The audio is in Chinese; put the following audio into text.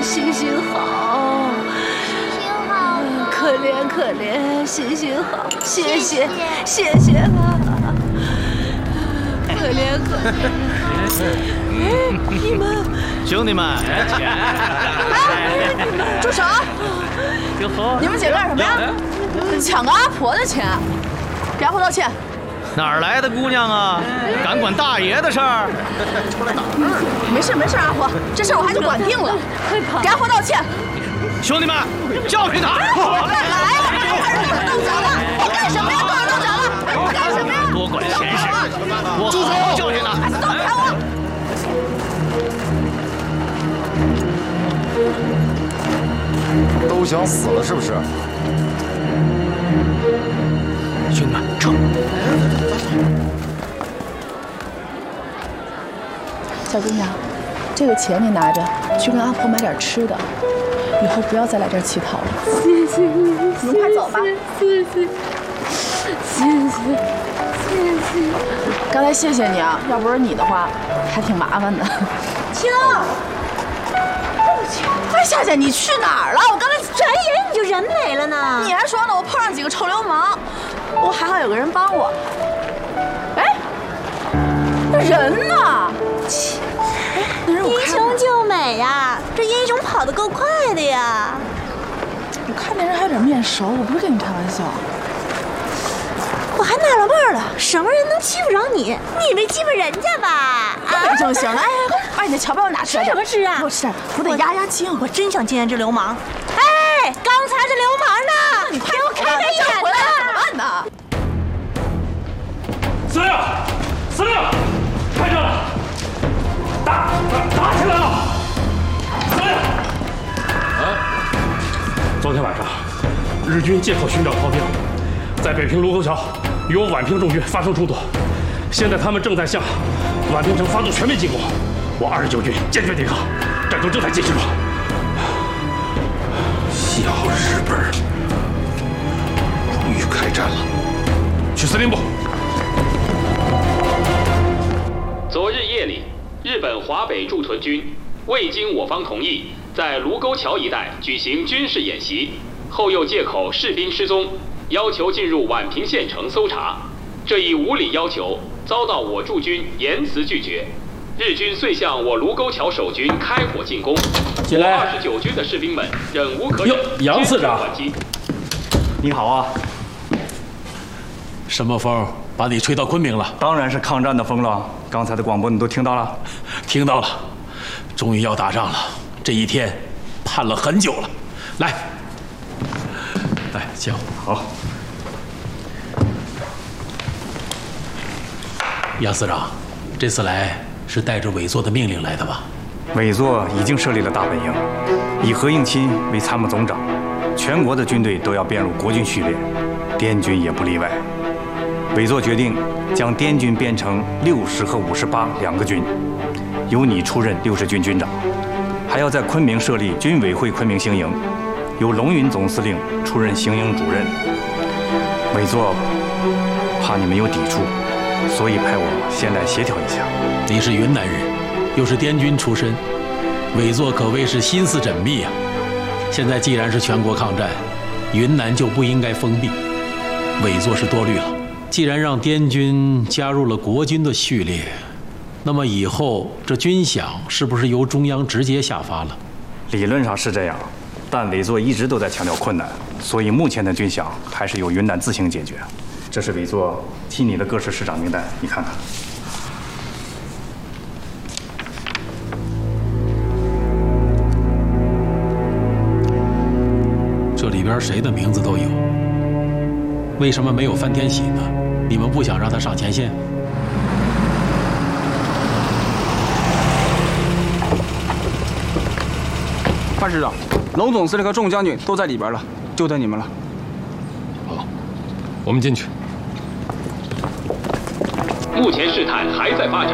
行行好，可怜可怜，行行好，谢谢谢谢啊，可怜可怜。哎，你们兄弟们， 哎，住手！你们几个干什么呀？抢个阿婆的钱，给阿婆道歉。 哪儿来的姑娘啊？敢管大爷的事儿？ 没事没事，阿婆，这事儿我还就管定了。给阿婆道歉。 兄弟们，教训他！ 来呀！动手了！你干什么呀？动手了！你干什么呀？ 多管闲事！我好好教训他！ 松开我！ 都想死了是不是？ 兄弟们，撤！ 小姑娘，这个钱你拿着，去跟阿婆买点吃的，以后不要再来这儿乞讨了。 谢谢你， 你们快走吧。 谢谢，谢谢，谢谢。 刚才谢谢你啊，要不是你的话，还挺麻烦的。青，哎，夏姐，你去哪儿了？我刚才转眼你就人没了呢。 你还说呢，我碰上几个臭流氓，不过还好有个人帮我。哎，那人呢？切，那人我英雄救美呀，这英雄跑得够快的呀。 我看那人还有点面熟，我不是跟你开玩笑。 我还纳了闷了，什么人能欺负着你？你以为欺负人家吧？ 没正形的，哎，把你的桥标拿出来。 什么吃啊？ 给我吃，我得压压惊。 我真想见见这流氓。哎，刚才这流氓呢？ 你快给我开开眼回来怎么呢！ 办呢？ 司令，司令，看这了，打起来了！司令，昨天晚上，日军借口寻找逃兵，在北平卢沟桥与我宛平重军发生冲突，现在他们正在向宛平城发动全面进攻，我29军坚决抵抗，战斗正在进行中。 小日本终于开战了， 去司令部。 昨日夜里，日本华北驻屯军未经我方同意，在卢沟桥一带举行军事演习，后又借口士兵失踪，要求进入宛平县城搜查。这一无理要求遭到我驻军严词拒绝，日军遂向我卢沟桥守军开火进攻。 进来 29军的士兵们忍无可忍， 杨次长， 你好啊！ 什么风把你吹到昆明了？ 当然是抗战的风了。刚才的广播你都听到了？ 听到了，终于要打仗了。这一天盼了很久了。来，请。 好。 杨司长，这次来是带着委座的命令来的吧？ 委座已经设立了大本营，以何应钦为参谋总长，全国的军队都要编入国军序列，滇军也不例外。委座决定将滇军编成60和58两个军，由你出任60军军长，还要在昆明设立军委会昆明行营，由龙云总司令出任行营主任。委座怕你们有抵触，所以派我先来协调一下。 你是云南人，又是滇军出身，委座可谓是心思缜密啊。现在既然是全国抗战，云南就不应该封闭。委座是多虑了。既然让滇军加入了国军的序列，那么以后这军饷是不是由中央直接下发了？ 理论上是这样，但委座一直都在强调困难，所以目前的军饷还是由云南自行解决。这是委座替你的各师师长名单，你看看。 这里边谁的名字都有，为什么没有范天喜呢？你们不想让他上前线？ 范师长，龙总司令和众将军都在里边了，就等你们了。 好，我们进去。 目前事态还在发展。